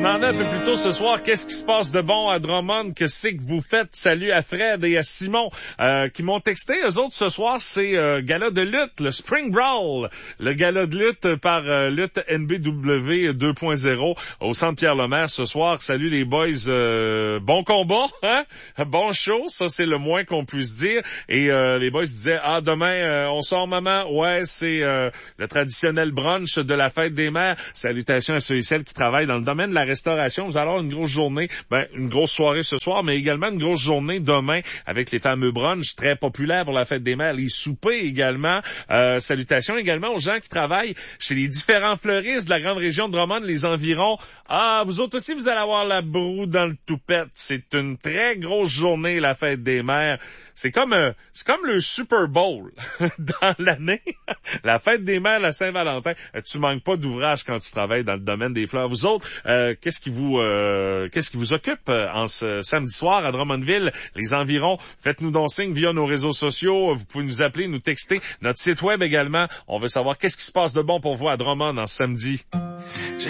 demandais un peu plus tôt ce soir qu'est-ce qui se passe de bon à Drummond, que c'est que vous faites. Salut à Fred et à Simon qui m'ont texté. Eux autres ce soir, c'est gala de lutte, le Spring Brawl, le gala de lutte par Lutte NBW 2.0 au Centre Pierre-Lemaire ce soir. Salut les boys, bon combat, hein? Bon show, ça c'est le moins qu'on puisse dire. Et les boys disaient, demain on sort maman, ouais c'est le traditionnel brunch de la fête des mères. Salutations à ceux et celles qui travaillent dans le domaine de la restauration. Vous allez avoir une grosse journée, une grosse soirée ce soir, mais également une grosse journée demain avec les fameux brunchs très populaires pour la fête des mères, les soupers également. Salutations également aux gens qui travaillent chez les différents fleuristes de la grande région de Drummond, les environs. Vous autres aussi, vous allez avoir la broue dans le toupette. C'est une très grosse journée, la fête des mères. C'est comme le Super Bowl dans l'année. La fête des mères, la Saint-Valentin. Tu manques pas d'ouvrage quand tu travailles dans le domaine des fleurs. Vous autres, qu'est-ce qui vous occupe en ce samedi soir à Drummondville, les environs? Faites-nous donc signe via nos réseaux sociaux. Vous pouvez nous appeler, nous texter. Notre site web également. On veut savoir qu'est-ce qui se passe de bon pour vous à Drummond en ce samedi.